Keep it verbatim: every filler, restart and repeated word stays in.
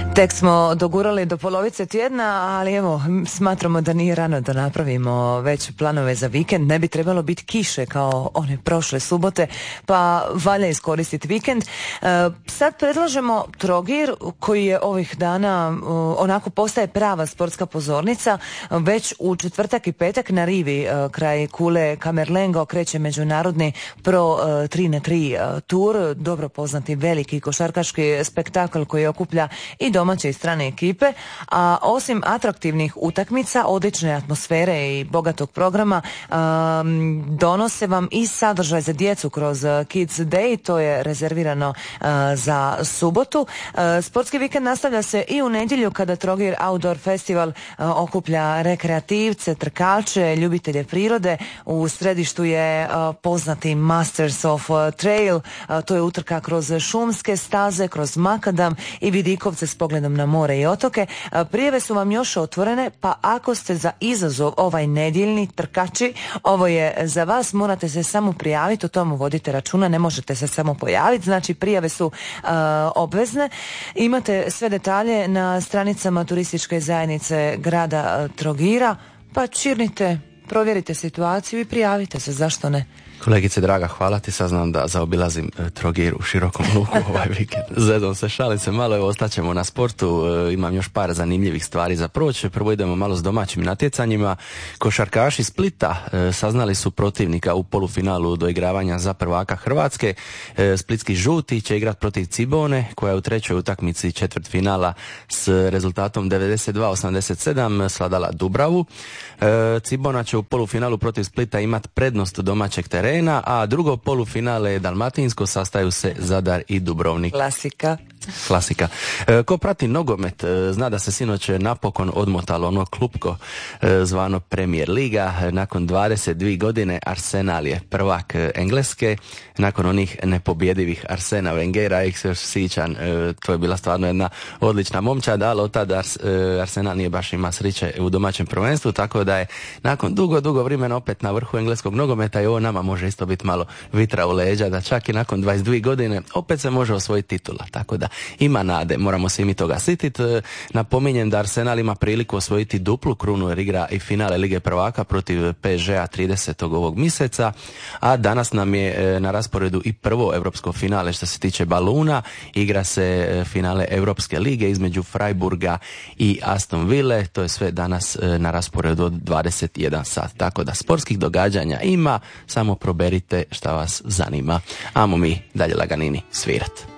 Tek smo dogurali do polovice tjedna, ali evo, smatramo da nije rano da napravimo već planove za vikend. Ne bi trebalo biti kiše kao one prošle subote, pa valja iskoristiti vikend. E, sad predlažemo Trogir, koji je ovih dana e, onako postaje prava sportska pozornica. Već u četvrtak i petak na rivi e, kraj kule Kamerlengo kreće međunarodni Pro e, tri na tri e, tur, dobro poznati veliki košarkaški spektakl koji okuplja i domaće i strane ekipe, a osim atraktivnih utakmica, odlične atmosfere i bogatog programa um, donose vam i sadržaj za djecu kroz Kids Day, to je rezervirano uh, za subotu. Uh, sportski vikend nastavlja se i u nedjelju kada Trogir Outdoor Festival uh, okuplja rekreativce, trkače, ljubitelje prirode. U središtu je uh, poznati Masters of uh, Trail, uh, to je utrka kroz šumske staze, kroz makadam i vidikovce s pogledom na more i otoke. Prijave su vam još otvorene, pa ako ste za izazov ovaj nedjeljni trkači, ovo je za vas, morate se samo prijaviti, o tomu vodite računa, ne možete se samo pojaviti, znači prijave su uh, obvezne. Imate sve detalje na stranicama turističke zajednice grada Trogira, pa čirnite, provjerite situaciju i prijavite se, zašto ne? Kolegice draga, hvala ti, saznam da zaobilazim e, Trogir u širokom luku ovaj vikend. Zedom se, šalim se malo, evo ostaćemo na sportu, e, imam još par zanimljivih stvari za proći. Prvo idemo malo s domaćim natjecanjima. Košarkaši Splita e, saznali su protivnika u polufinalu doigravanja za prvaka Hrvatske. E, Splitski žuti će igrat protiv Cibone, koja je u trećoj utakmici četvrtfinala s rezultatom devedeset dva osamdeset sedam svladala Dubravu. E, Cibona će u polufinalu protiv Splita imat prednost domaćeg terena, a drugo polufinale je Dalmatinsko, sastaju se Zadar i Dubrovnik. Klasika. Klasika. E, ko prati nogomet e, zna da se sinoć napokon odmotalo ono klupko e, zvano Premier Liga. E, nakon dvadeset dvije godine Arsenal je prvak e, Engleske, nakon onih nepobjedivih Arsena Wengera, ih se još sićan, e, to je bila stvarno jedna odlična momčad, ali od tada Ars, e, Arsenal nije baš ima sriće u domaćem prvenstvu, tako da je nakon dugo, dugo vremena opet na vrhu engleskog nogometa i ovo nama može isto biti malo vitra u leđa, da čak i nakon dvadeset dvije godine opet se može osvojiti titula, tako da ima nade, moramo se i mi toga sititi. Napominjem da Arsenal ima priliku osvojiti duplu krunu jer igra i finale Lige prvaka protiv P S G-a tridesetog ovog mjeseca, a danas nam je na rasporedu i prvo europsko finale što se tiče baluna. Igra se finale Europske lige između Freiburga i Aston Ville, to je sve danas na rasporedu od dvadeset jedan sat, tako da sportskih događanja ima, samo proberite šta vas zanima. Amo mi dalje laganini svirat.